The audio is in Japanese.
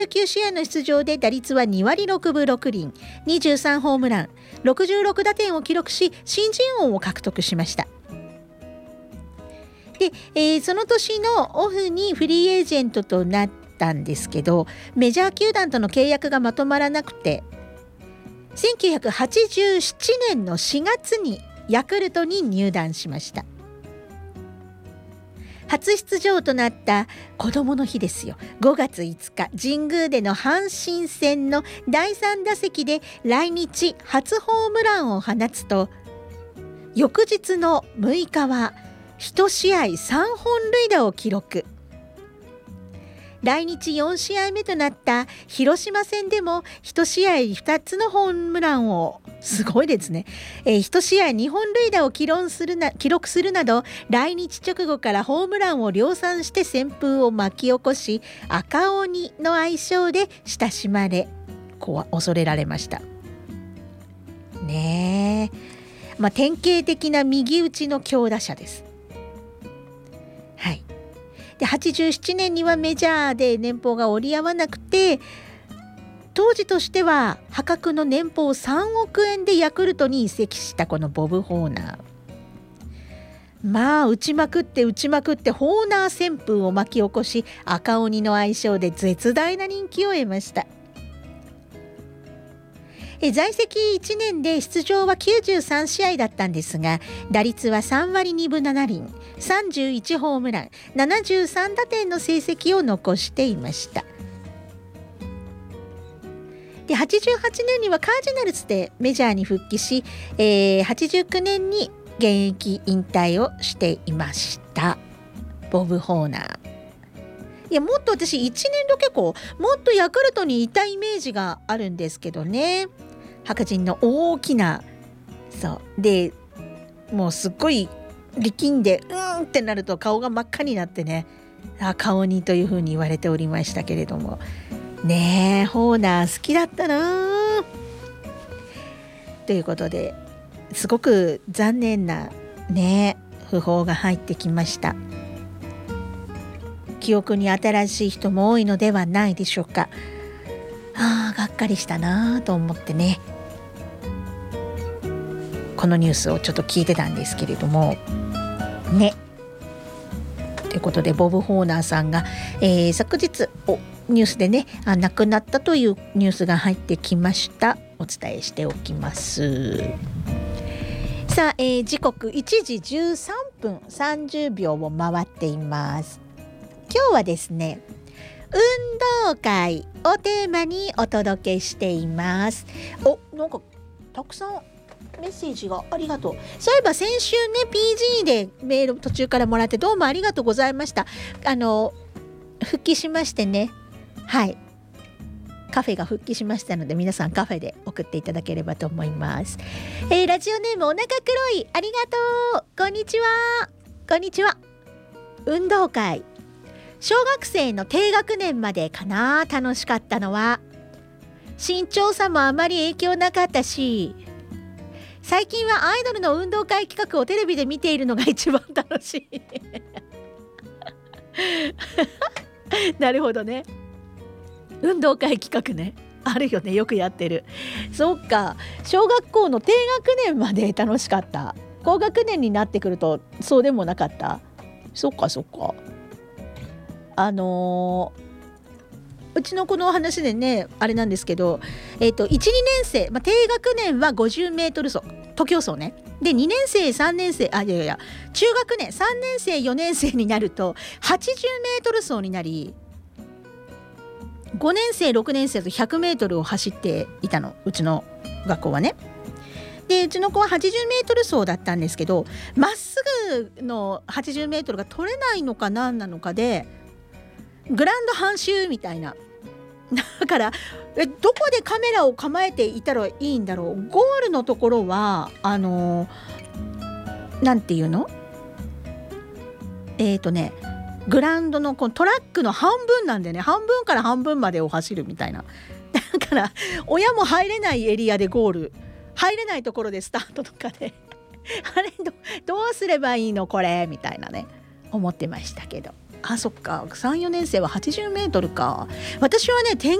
9試合の出場で打率は2割6分6厘、23ホームラン、66打点を記録し、新人王を獲得しました。で、その年のオフにフリーエージェントとなったんですけど、メジャー球団との契約がまとまらなくて、1987年の4月にヤクルトに入団しました。初出場となった子どもの日ですよ、5月5日神宮での阪神戦の第3打席で来日初ホームランを放つと、翌日の6日は1試合3本塁打を記録。来日4試合目となった広島戦でも1試合2つのホームランを、すごいですね、1試合2本塁打を記録するなど、来日直後からホームランを量産して旋風を巻き起こし、赤鬼の愛称で親しまれ、恐れられましたね。典型的な右打ちの強打者です。はい。で、87年にはメジャーで年俸が折り合わなくて、当時としては破格の年俸3億円でヤクルトに移籍したこのボブ・ホーナー。打ちまくってホーナー旋風を巻き起こし、赤鬼の愛称で絶大な人気を得ました。在籍1年で出場は93試合だったんですが、打率は3割2分7厘、31ホームラン、73打点の成績を残していました。で、88年にはカージナルスでメジャーに復帰し、89年に現役引退をしていました。ボブ・ホーナー。いや、もっと私1年だけもっとヤクルトにいたイメージがあるんですけどね。白人の大きな、そうで、もうすっごい力んでってなると顔が真っ赤になってね、赤鬼というふうに言われておりましたけれどもね。ホーナー好きだったなということで、すごく残念なね訃報が入ってきました。記憶に新しい人も多いのではないでしょうか。がっかりしたなと思ってね、このニュースをちょっと聞いてたんですけれどもね。ということで、ボブ・ホーナーさんが、昨日ニュースでね亡くなったというニュースが入ってきました。お伝えしておきます。さあ、時刻1時13分30秒を回っています。今日はですね、運動会をテーマにお届けしています。なんかたくさんメッセージがありがとう。そういえば先週ね PG でメール途中からもらって、どうもありがとうございました。復帰しましてね、はい、カフェが復帰しましたので、皆さんカフェで送っていただければと思います。ラジオネームお腹黒い、ありがとう。こんにちは。こんにちは。運動会、小学生の低学年までかな。楽しかったのは身長差もあまり影響なかったし、最近はアイドルの運動会企画をテレビで見ているのが一番楽しいなるほどね。運動会企画ね、あるよね、よくやってる。そうか、小学校の低学年まで楽しかった。高学年になってくるとそうでもなかった。そっかうちの子の話でね、あれなんですけど、1、2年生、低学年は50メートル走、徒競走ね。で、2年生、3年生、中学年、3年生、4年生になると80メートル走になり、5年生、6年生と100メートルを走っていたの、うちの学校はね。で、うちの子は80メートル走だったんですけど、まっすぐの80メートルが取れないのか何なのかで、グラウンド半周みたいな。だからどこでカメラを構えていたらいいんだろう。ゴールのところはなんていうの、グラウンドのこのトラックの半分なんでね、半分から半分までを走るみたいな。だから親も入れないエリアでゴール、入れないところでスタートとかであれ どうすればいいのこれみたいなね、思ってましたけどあ、そっか、3、4年生は80メートルか。私はね、天